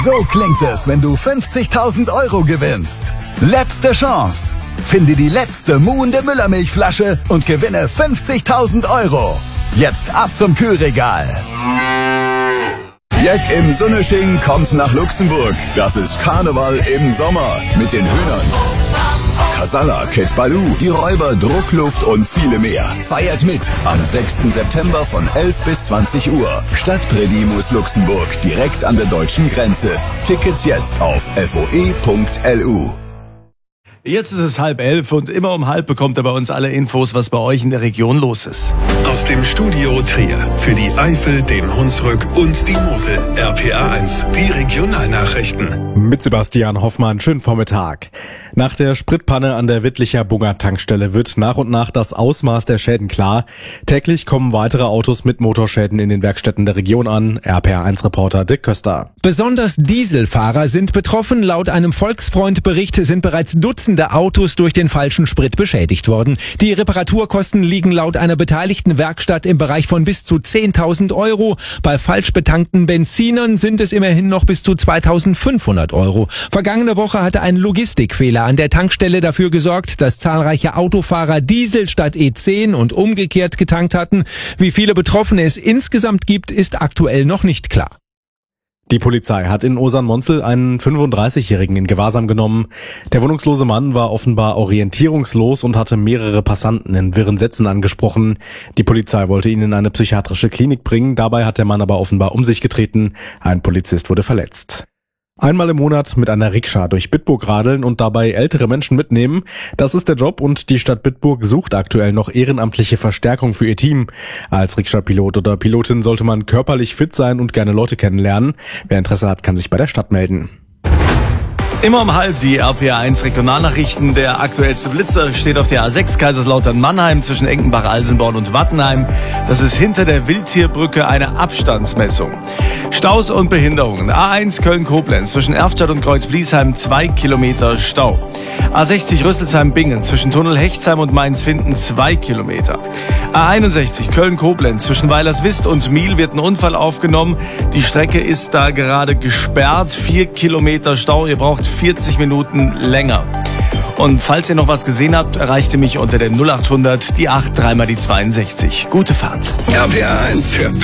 So klingt es, wenn du 50.000 Euro gewinnst. Letzte Chance. Finde die letzte muhende Müllermilchflasche und gewinne 50.000 Euro. Jetzt ab zum Kühlregal. Jack im Sunnesching kommt nach Luxemburg. Das ist Karneval im Sommer mit den Hühnern. Casalla, Kid Baloo, die Räuber, Druckluft und viele mehr. Feiert mit am 6. September von 11 bis 20 Uhr. Stadtpridimus Luxemburg, direkt an der deutschen Grenze. Tickets jetzt auf foe.lu. Jetzt ist es 10:30 und immer um 10:30 bekommt ihr bei uns alle Infos, was bei euch in der Region los ist. Aus dem Studio Trier für die Eifel, den Hunsrück und die Mosel. RPA 1, die Regionalnachrichten. Mit Sebastian Hoffmann, schönen Vormittag. Nach der Spritpanne an der Wittlicher Bunger Tankstelle wird nach und nach das Ausmaß der Schäden klar. Täglich kommen weitere Autos mit Motorschäden in den Werkstätten der Region an. RPA1-Reporter Dick Köster. Besonders Dieselfahrer sind betroffen. Laut einem Volksfreund-Bericht sind bereits Dutzende Autos durch den falschen Sprit beschädigt worden. Die Reparaturkosten liegen laut einer beteiligten Werkstatt im Bereich von bis zu 10.000 Euro. Bei falsch betankten Benzinern sind es immerhin noch bis zu 2.500 Euro. Vergangene Woche hatte ein Logistikfehler an der Tankstelle dafür gesorgt, dass zahlreiche Autofahrer Diesel statt E10 und umgekehrt getankt hatten. Wie viele Betroffene es insgesamt gibt, ist aktuell noch nicht klar. Die Polizei hat in Osern-Monzel einen 35-Jährigen in Gewahrsam genommen. Der wohnungslose Mann war offenbar orientierungslos und hatte mehrere Passanten in wirren Sätzen angesprochen. Die Polizei wollte ihn in eine psychiatrische Klinik bringen. Dabei hat der Mann aber offenbar um sich getreten. Ein Polizist wurde verletzt. Einmal im Monat mit einer Rikscha durch Bitburg radeln und dabei ältere Menschen mitnehmen. Das ist der Job und die Stadt Bitburg sucht aktuell noch ehrenamtliche Verstärkung für ihr Team. Als Rikscha-Pilot oder Pilotin sollte man körperlich fit sein und gerne Leute kennenlernen. Wer Interesse hat, kann sich bei der Stadt melden. Immer um 10:30 die RPA1 Regionalnachrichten. Der aktuellste Blitzer steht auf der A6 Kaiserslautern-Mannheim zwischen Eckenbach-Alsenborn und Wattenheim. Das ist hinter der Wildtierbrücke eine Abstandsmessung. Staus und Behinderungen. A1 Köln-Koblenz zwischen Erftstadt und Kreuz-Bliesheim 2 Kilometer Stau. A60 Rüsselsheim-Bingen zwischen Tunnel Hechtsheim und Mainz-Finden 2 Kilometer. A61 Köln-Koblenz zwischen Weilerswist und Miel wird ein Unfall aufgenommen. Die Strecke ist da gerade gesperrt. 4 Kilometer Stau. Ihr braucht 40 Minuten länger. Und falls ihr noch was gesehen habt, erreicht ihr mich unter der 0800 die 8 3 mal die 62. Gute Fahrt. RPA 1 für